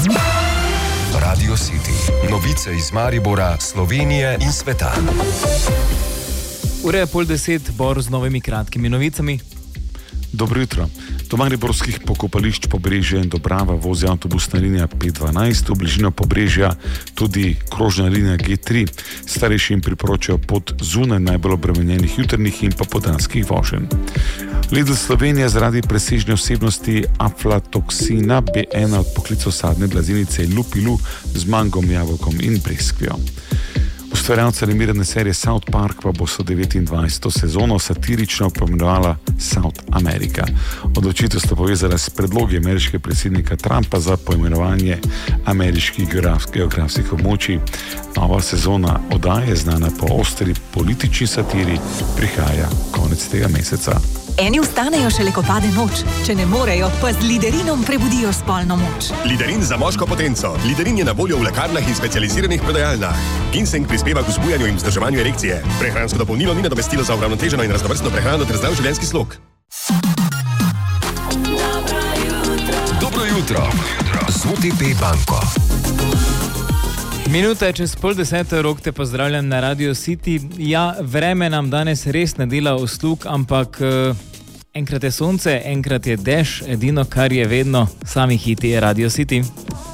Radio City. Novice iz Maribora, Slovenije in sveta. Ura je 9:30, Bor z novimi kratkimi novicami. Dobro jutro. Do mariborskih pokopališč Pobrežje in Dobrava vozi avtobusna linija 512, v bližino Pobrežja tudi krožna linija G3. Starejšim priporočajo pot zunaj najbolj obremenjenih jutrnih in popoldanskih voženj. Lidl Slovenija zaradi presežne vsebnosti aflatoksina B1 od poklicov sadne blazinice lupilu z mangom, jabolkom in breskvijo. Ustvarjalca animirane serije South Park pa bo 29. sezono satirično pomenovala South America. Odločitev sta povezala s predlogi ameriškega predsednika Trumpa za poimenovanje ameriških geografskih območij. Nova sezona oddaje, znana po ostri politični satiri, prihaja konec tega meseca. Eni vstanejo šele, ko pade noč. Če ne morejo, pa z Liderinom prebudijo spolno moč. Liderin za moško potenco. Liderin je na voljo v lekarnah in specializiranih prodajalnah. Ginseng prispeva k vzbujanju in vzdrževanju erekcije. Prehransko dopolnilo ni nadomestilo za uravnoteženo in raznovrstno prehrano ter zdrav življenjski slog. Dobro jutro. Z OTP banko. Minuta je čez 9:30, Rok te pozdravljam na Radio City. Ja, vreme nam danes res ne dela uslug, ampak enkrat je sonce, enkrat je dež, edino kar je vedno, sami hiti je Radio City.